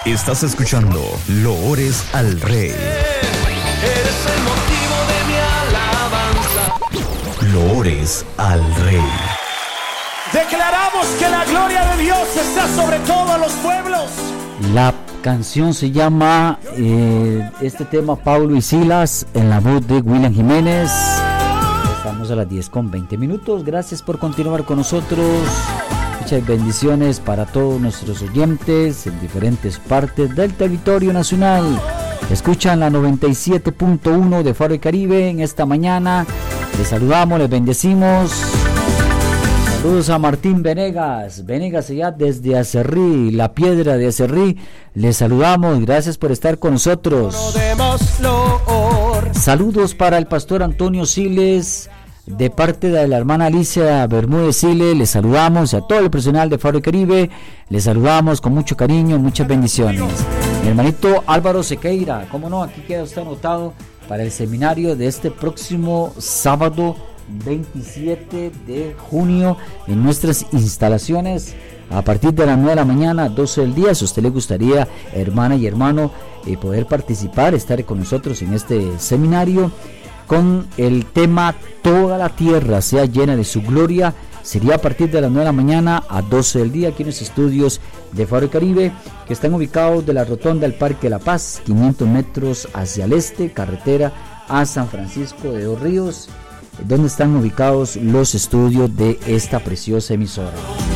Estás escuchando Loores al Rey. Eres el motivo de mi alabanza. Loores al Rey. Declaramos que la gloria de Dios está sobre todos los pueblos. La canción se llama este tema Pablo y Silas, en la voz de William Jiménez. Estamos a las 10:20. Gracias por continuar con nosotros. Muchas bendiciones para todos nuestros oyentes en diferentes partes del territorio nacional. Escuchan la 97.1 de Faro y Caribe en esta mañana. Les saludamos, les bendecimos. Saludos a Martín Venegas allá desde Acerrí, la piedra de Acerrí. Les saludamos, gracias por estar con nosotros. Saludos para el pastor Antonio Siles, de parte de la hermana Alicia Bermúdez Siles. Les saludamos, a todo el personal de Faro y Caribe. Les saludamos con mucho cariño, muchas bendiciones. Mi hermanito Álvaro Sequeira, cómo no, aquí queda usted anotado para el seminario de este próximo sábado 27 de junio en nuestras instalaciones a partir de las 9 de la mañana, 12 del día. Si a usted le gustaría, hermana y hermano, poder participar, estar con nosotros en este seminario con el tema Toda la tierra sea llena de su gloria, sería a partir de las 9 de la mañana a 12 del día aquí en los estudios de Faro y Caribe, que están ubicados de la rotonda del Parque La Paz, 500 metros hacia el este, carretera a San Francisco de Dos Ríos, donde están ubicados los estudios de esta preciosa emisora.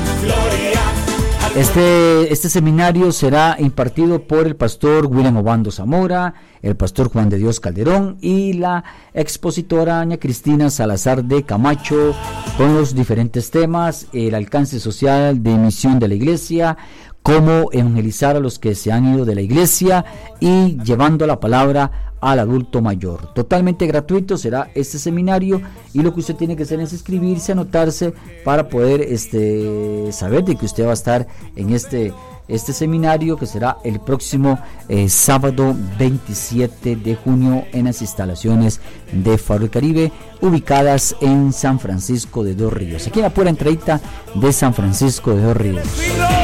Este seminario será impartido por el pastor William Obando Zamora, el pastor Juan de Dios Calderón y la expositora Aña Cristina Salazar de Camacho, con los diferentes temas: el alcance social de misión de la iglesia, cómo evangelizar a los que se han ido de la iglesia y llevando la palabra al adulto mayor. Totalmente gratuito será este seminario, y lo que usted tiene que hacer es inscribirse, anotarse para poder saber de que usted va a estar en este seminario, que será el próximo sábado 27 de junio en las instalaciones de Faro y Caribe, ubicadas en San Francisco de Dos Ríos, aquí en la pura entradita de San Francisco de Dos Ríos.